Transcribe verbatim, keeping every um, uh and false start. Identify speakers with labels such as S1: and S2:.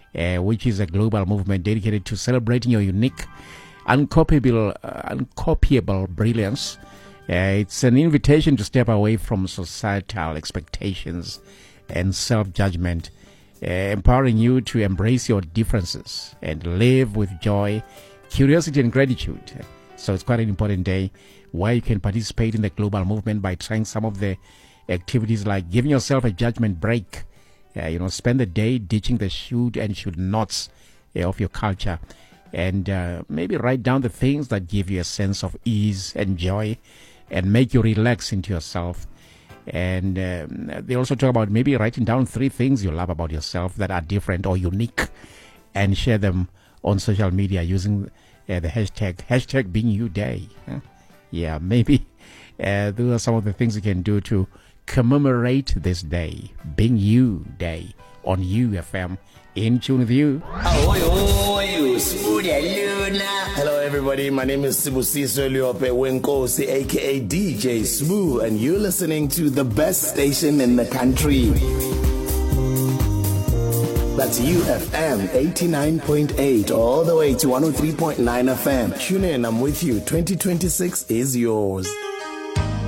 S1: uh, which is a global movement dedicated to celebrating your unique, uncopyable, uh, uncopyable brilliance. Uh, it's an invitation to step away from societal expectations and self-judgment, uh, empowering you to embrace your differences and live with joy, curiosity, and gratitude. So it's quite an important day where you can participate in the global movement by trying some of the activities like giving yourself a judgment break. Uh, you know, spend the day ditching the should and should nots uh, of your culture, and uh, maybe write down the things that give you a sense of ease and joy and make you relax into yourself. And um, they also talk about maybe writing down three things you love about yourself that are different or unique, and share them on social media using uh, the hashtag, hashtag Being You Day. Huh? Yeah, maybe uh, those are some of the things you can do to commemorate this day, Being You Day, on U F M. In tune with you.
S2: Hello everybody, my name is Sibusiso Liope Wenkosi, aka D J Smooth, and you're listening to the best station in the country. That's U F M eighty-nine point eight all the way to one oh three point nine F M. Tune in, I'm with you. twenty twenty-six is yours.